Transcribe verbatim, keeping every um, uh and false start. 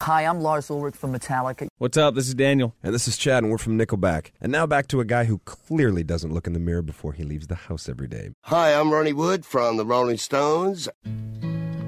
Hi, I'm Lars Ulrich from Metallica. What's up? This is Daniel. And this is Chad, and we're from Nickelback. And now back to a guy who clearly doesn't look in the mirror before he leaves the house every day. Hi, I'm Ronnie Wood from the Rolling Stones.